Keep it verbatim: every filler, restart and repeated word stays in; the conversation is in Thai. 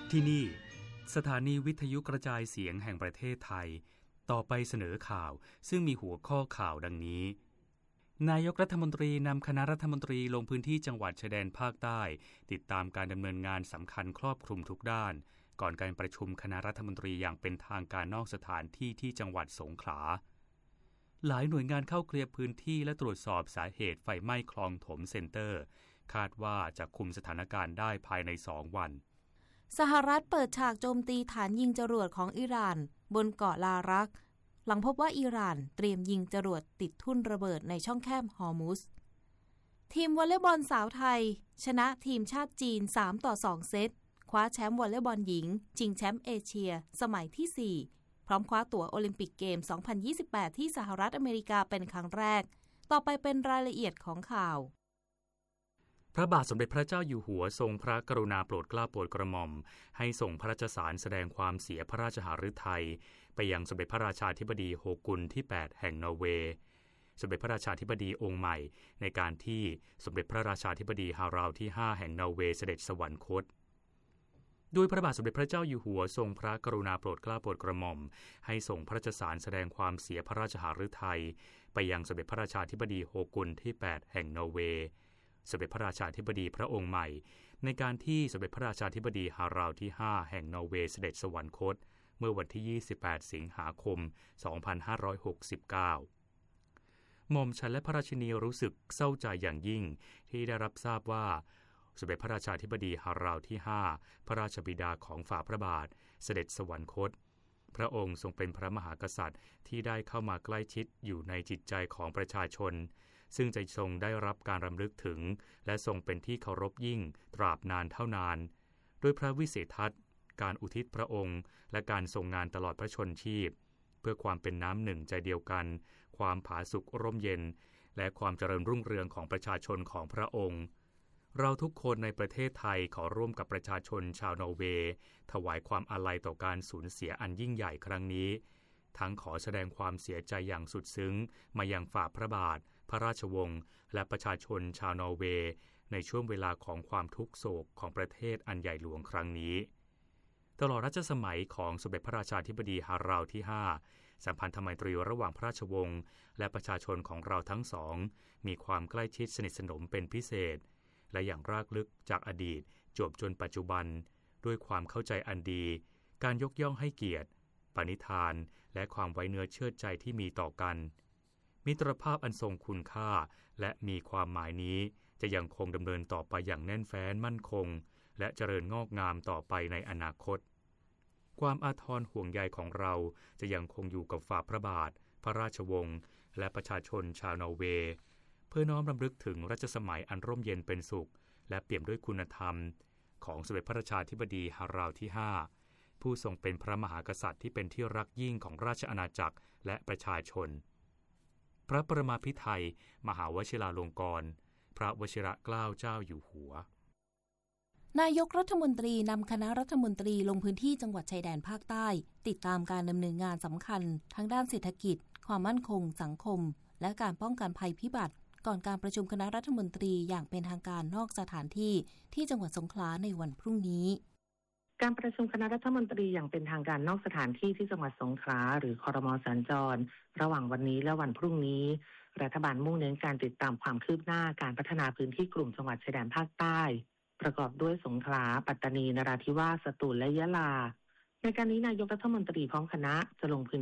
ที่นี่สถานีวิทยุกระจายเสียงแห่งประเทศไทยต่อไปเสนอข่าวซึ่งมีหัวข้อข่าวดังนี้นายกรัฐมนตรีนำคณะรัฐมนตรีลงพื้นที่จังหวัดชายแดนภาคใต้ติดตามการดำเนินงานสำคัญครอบคลุมทุกด้านก่อนการประชุมคณะรัฐมนตรีอย่างเป็นทางการนอกสถานที่ที่จังหวัดสงขลาหลายหน่วยงานเข้าเคลียร์พื้นที่และตรวจสอบสาเหตุไฟไหม้คลองถมเซ็นเตอร์คาดว่าจะคุมสถานการณ์ได้ภายในสองวันสหรัฐเปิดฉากโจมตีฐานยิงจรวดของอิหร่านบนเกาะลารักหลังพบว่าอิหร่านเตรียมยิงจรวดติดทุ่นระเบิดในช่องแคบฮอร์มุซทีมวอลเลย์บอลสาวไทยชนะทีมชาติจีนสามต่อสองเซตคว้าแชมป์วอลเลย์บอลหญิงชิงแชมป์เอเชียสมัยที่สี่พร้อมคว้าตั๋วโอลิมปิกเกมสองพันยี่สิบแปดที่สหรัฐอเมริกาเป็นครั้งแรกต่อไปเป็นรายละเอียดของข่าวพระบาทสมเด็จพระเจ้าอยู่หัวทรงพระกรุณาโปรดเกล้าโปรดกระหม่อมให้ส่งพระราชสารแสดงความเสียพระราชหฤทัยไปยังสมเด็จพระราชาธิบดีโฮกุลที่แปดแห่งนอร์เวย์สมเด็จพระราชาธิบดีองค์ใหม่ในการที่สมเด็จพระราชาธิบดีฮาราวที่ห้าแห่งนอร์เวย์เสด็จสวรรคตโดยพระบาทสมเด็จพระเจ้าอยู่หัวทรงพระกรุณาโปรดเกล้าโปรดกระหม่อมให้ส่งพระราชสารแสดงความเสียพระราชหฤทัยไปยังสมเด็จพระราชาธิบดีโฮกุลที่แปดแห่งนอร์เวย์สมเด็จพระราชาธิบดีพระองค์ใหม่ในการที่สมเด็จพระราชาธิบดีฮาราวที่ห้าแห่งนอร์เวย์เสด็จสวรรคตเมื่อวันที่ยี่สิบแปดสิงหาคมสองพันห้าร้อยหกสิบเก้าหม่อมฉันและพระราชินีรู้สึกเศร้าใจอย่างยิ่งที่ได้รับทราบว่าสมเด็จพระราชาธิบดีฮาราวที่ห้าพระราชบิดาของฝ่าพระบาทเสด็จสวรรคตพระองค์ทรงเป็นพระมหากษัตริย์ที่ได้เข้ามาใกล้ชิดอยู่ในจิตใจของประชาชนซึ่งจะทรงได้รับการรำลึกถึงและทรงเป็นที่เคารพยิ่งตราบนานเท่านานโดยพระวิเศษทัศน์การอุทิศพระองค์และการทรงงานตลอดพระชนชีพเพื่อความเป็นน้ำหนึ่งใจเดียวกันความผาสุกร่มเย็นและความเจริญรุ่งเรืองของประชาชนของพระองค์เราทุกคนในประเทศไทยขอร่วมกับประชาชนชาวนอร์เวย์ถวายความอาลัยต่อการสูญเสียอันยิ่งใหญ่ครั้งนี้ทั้งขอแสดงความเสียใจอย่างสุดซึ้งมายังฝ่าพระบาทพระราชวงศ์และประชาชนชาวนอร์เวย์ในช่วงเวลาของความทุกโศกของประเทศอันใหญ่หลวงครั้งนี้ตลอดรัชสมัยของสมเด็จพระราชาธิบดีฮาราวที่ห้าสัมพันธไมตรีระหว่างพระราชวงศ์และประชาชนของเราทั้งสองมีความใกล้ชิดสนิทสนมเป็นพิเศษและอย่างรากลึกจากอดีตจวบจนปัจจุบันด้วยความเข้าใจอันดีการยกย่องให้เกียรติปณิธานและความไว้เนื้อเชื่อใจที่มีต่อกันมิตรภาพอันทรงคุณค่าและมีความหมายนี้จะยังคงดำเนินต่อไปอย่างแน่นแฟ้นมั่นคงและเจริญงอกงามต่อไปในอนาคตความอาทรห่วงใยของเราจะยังคงอยู่กับฝ่าพระบาทพระราชวงศ์และประชาชนชาวนอร์เวย์เพื่อน้อมรำลึกถึงรัชสมัยอันร่มเย็นเป็นสุขและเปี่ยมด้วยคุณธรรมของสมเด็จพระราชาธิบดีฮาราวที่ห้าผู้ทรงเป็นพระมหากษัตริย์ที่เป็นที่รักยิ่งของราชอาณาจักรและประชาชนพระประมาภิไธยมหาวชิราลงกรณ์พระวชิรเกล้าเจ้าอยู่หัวนายกรัฐมนตรีนำคณะรัฐมนตรีลงพื้นที่จังหวัดชายแดนภาคใต้ติดตามการดำเนินงานสำคัญทั้งด้านเศรษฐกิจความมั่นคงสังคมและการป้องกันภัยพิบัติก่อนการประชุมคณะรัฐมนตรีอย่างเป็นทางการนอกสถานที่ที่จังหวัดสงขลาในวันพรุ่งนี้การประชุมคณะรัฐมนตรีอย่างเป็นทางการนอกสถานที่ที่จังหวัดสงขลาหรือครม.สัญจรระหว่างวันนี้และวันพรุ่งนี้รัฐบาลมุ่งเน้นการติดตามความคืบหน้าการพัฒนาพื้นที่กลุ่มจังหวัดชายแดนภาคใต้ประกอบด้วยสงขลาปัตตานีนราธิวาสสตูลและยะลาในการนี้นายกรัฐมนตรีพร้อมคณะจะลงพื้น